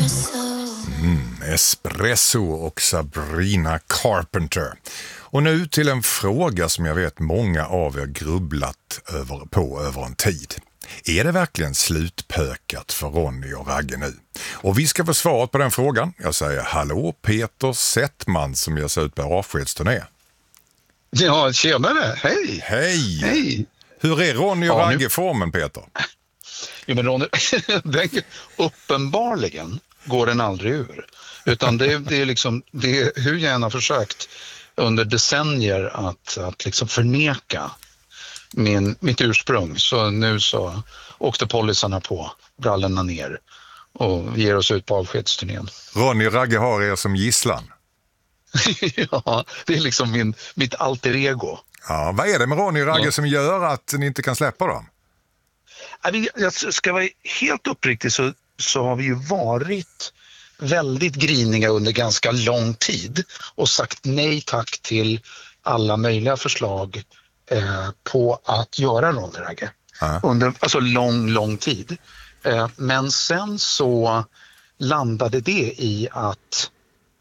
Espresso och Sabrina Carpenter. Och nu till en fråga som jag vet många av er grubblat över en tid. Är det verkligen slutpökat för Ronny och Ragge nu? Och vi ska få svaret på den frågan. Jag säger hallå Peter Settman som ger sig ut på avskedsturné. Ja, tjenare. Hej. Hej. Hur är Ronny och Ragge-formen, Peter? Jo, men Ronny, uppenbarligen går den aldrig ur. Utan det är liksom, det är hur jag än har försökt under decennier att liksom förneka mitt ursprung. Så nu så åkte polisarna på, brallorna ner och ger oss ut på avskedsturnén. Ronny och Ragge har er som gisslan. Ja, det är liksom mitt alter ego. Ja, vad är det med Ronny och Ragge som gör att ni inte kan släppa dem? Jag ska vara helt uppriktig så har vi ju varit väldigt griniga under ganska lång tid och sagt nej tack till alla möjliga förslag på att göra Ronny och Ragge under alltså lång tid. Men sen så landade det i att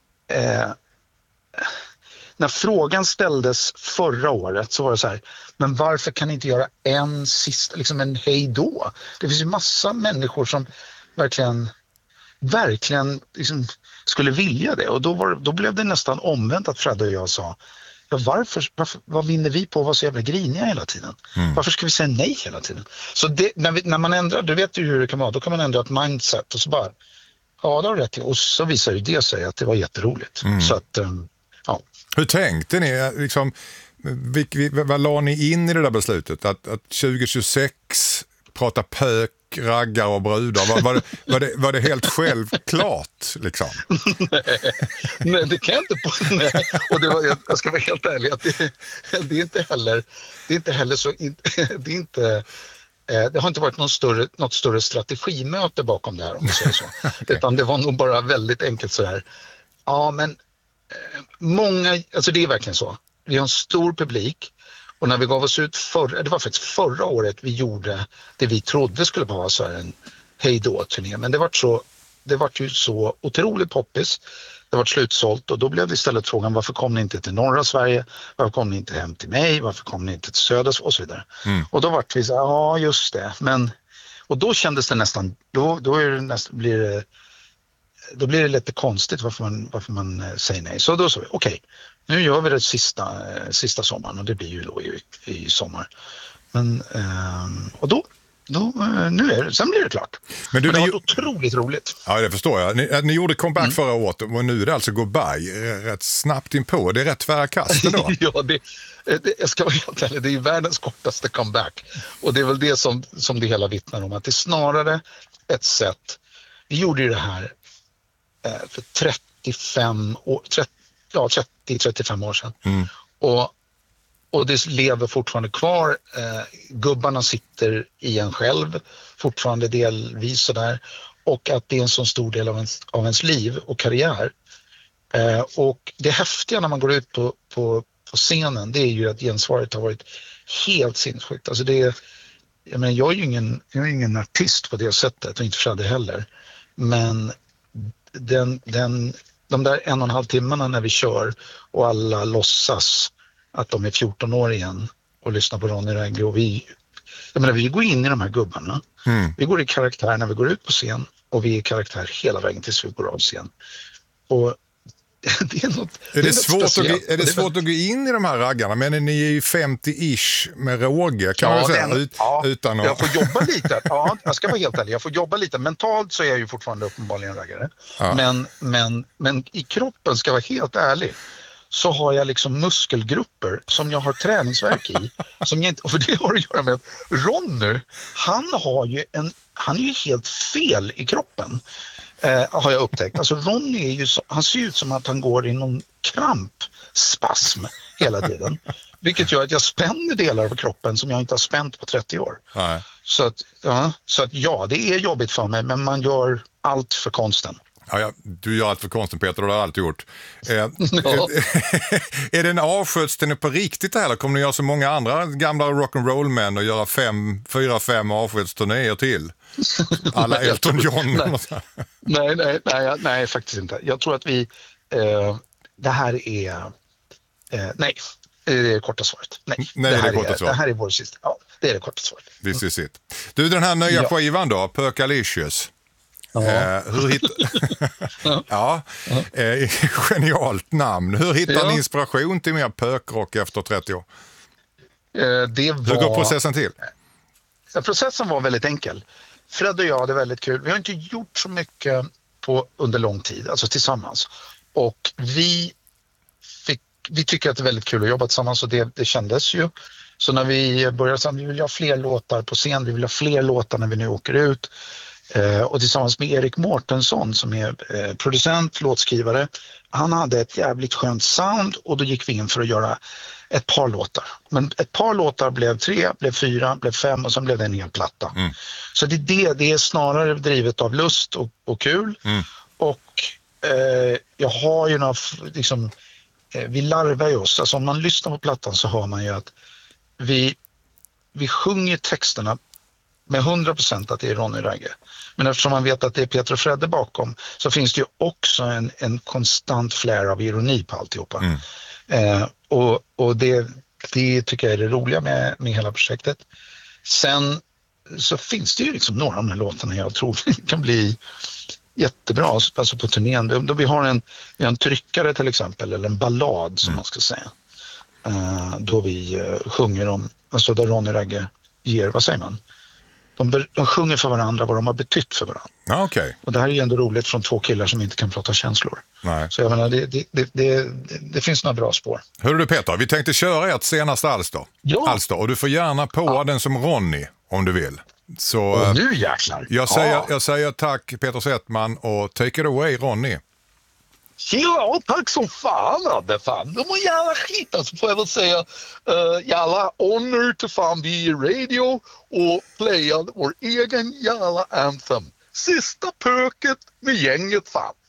när frågan ställdes förra året så var det så här, men varför kan ni inte göra en sista, liksom en hej då? Det finns ju massa människor som verkligen liksom skulle vilja det. Och då blev det nästan omvänt att Fred och jag sa, ja, vad vinner vi på att vara så jävla griniga hela tiden? Varför ska vi säga nej hela tiden? Så det, när man ändrar, du vet ju hur det kan vara, då kan man ändra ett mindset och så bara, ja det har rätt. Och så visar ju det sig att det var jätteroligt. Så att, ja. Hur tänkte ni? Liksom, vad la ni in i det där beslutet? Att 2026 prata pök, raggar och brudar, var det helt självklart liksom? Nej, det kan jag inte på. Nej. Och jag ska vara helt ärlig att det är inte heller så, det har inte varit något större strategimöte bakom det här om man säger så. Utan det var nog bara väldigt enkelt så här. Ja, men många, alltså det är verkligen så. Vi har en stor publik och när vi gav oss ut det var faktiskt förra året vi gjorde det vi trodde skulle vara så här en hejdå-turné. Men det var ju så otroligt poppis. Det var slutsålt och då blev det istället frågan, varför kom ni inte till norra Sverige? Varför kom ni inte hem till mig? Varför kom ni inte till södra och så vidare? Och då var vi så här, ja just det. Och då kändes det nästan, då blir det lite konstigt varför man säger nej. Så då sa vi, okej, nu gör vi det sista sommaren och det blir ju då i sommar. Men, och då sen blir det klart. Men det var otroligt roligt. Ja, det förstår jag. Ni gjorde comeback förra året och nu är det alltså goodbye rätt snabbt inpå. Det är rätt tvära kast då. Ja, jag ska vara helt ärlig, det är världens kortaste comeback. Och det är väl det som det hela vittnar om. Att det är snarare ett sätt. Vi gjorde ju det här för 30-35 år sedan. Och det lever fortfarande kvar. Gubbarna sitter i en själv fortfarande delvis sådär. Och att det är en så stor del av ens liv och karriär. Och det häftiga när man går ut på scenen, det är ju att gensvaret har varit helt sinnessjukt. Alltså jag är ju ingen artist på det sättet och inte Fredde heller. Men de där 1,5 timmarna när vi kör och alla låtsas att de är 14 år igen och lyssnar på Ronny Ragge och vi går in i de här gubbarna. Vi går i karaktär när vi går ut på scen och vi är i karaktär hela vägen tills vi går av scen. Och det är något. Är det svårt att gå in i de här raggarna? Men ni är ju 50-ish med råge kan man säga. Utan att... Jag får jobba lite. Ja, jag ska vara helt ärlig. Jag får jobba lite. Mentalt så är jag ju fortfarande uppenbarligen raggare. Ja. Men i kroppen, ska jag vara helt ärlig, så har jag liksom muskelgrupper som jag har träningsverk i. Som jag inte, för det har att göra med att Ronny, han är ju helt fel i kroppen. Har jag upptäckt. Alltså Ronny är ju han ser ut som att han går i någon krampspasm hela tiden. Vilket gör att jag spänner delar av kroppen som jag inte har spänt på 30 år. Nej. Så att det är jobbigt för mig, men man gör allt för konsten. Ja, du gör allt för konsten, Peter, och det har alltid gjort. Är det en avskötsturné på riktigt det här, eller kommer ni göra så många andra gamla rock'n'roll-män och göra 4-5 avskedsturnéer till? Alla Elton John. Nej, faktiskt inte. Jag tror att vi... det här är... nej, det är det korta svaret. Nej, det här är vår sista. Ja, det är det korta svaret. This is it. Du, den här nya skivan då, Perkalicious. Genialt namn. Hur hittar ni inspiration till mer pökrock efter 30 år? Hur går processen till? Processen var väldigt enkel. Fred och jag hade väldigt kul. Vi har inte gjort så mycket under lång tid, alltså tillsammans. Och vi tycker att det är väldigt kul att jobba tillsammans, och det kändes ju. Så när vi började säga, vi vill ha fler låtar på scen, vi vill ha fler låtar när vi nu åker ut. Och tillsammans med Erik Mårtensson som är producent, låtskrivare. Han hade ett jävligt skönt sound, och då gick vi in för att göra ett par låtar. Men ett par låtar blev 3, blev 4, blev 5 och sen blev det en hel platta. Så det är snarare drivet av lust och kul. Och jag har ju några, liksom, vi larvar ju oss. Alltså om man lyssnar på plattan så hör man ju att vi sjunger texterna med 100% att det är Ronny Ragge. Men eftersom man vet att det är Peter och Fredde bakom, så finns det ju också en konstant flare av ironi på alltihopa. Och det tycker jag är det roliga med hela projektet. Sen så finns det ju liksom några av de här låtarna jag tror kan bli jättebra, alltså på turnén. Då vi har en tryckare till exempel, eller en ballad som man ska säga. Då vi sjunger om, alltså där Ronny Ragge ger, vad säger man? De sjunger för varandra vad de har betytt för varandra. Ja, okay. Och det här är ju ändå roligt från 2 killar som inte kan prata känslor. Nej. Så jag menar, det finns några bra spår. Hörru du Peter, vi tänkte köra ert senaste alster. Ja. Alster, och du får gärna på den som Ronny om du vill. Så, och nu jäklar. Jag säger tack Peter Settman, och take it away Ronny. Ja, tack som fan. De har jävla skit, alltså får jag väl säga. Jävla honor till fan vi i radio och playa vår egen jävla anthem. Sista pöket med gänget fan.